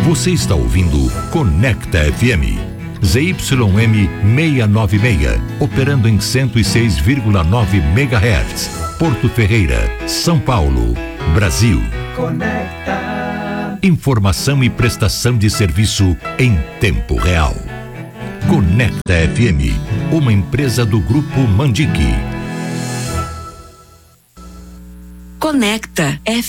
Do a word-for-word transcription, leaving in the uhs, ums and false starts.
Você está ouvindo Conecta F M. Z Y M seiscentos e noventa e seis, operando em cento e seis vírgula nove megahertz. Porto Ferreira, São Paulo, Brasil. Conecta. Informação e prestação de serviço em tempo real. Conecta F M, uma empresa do Grupo Mandique. Conecta F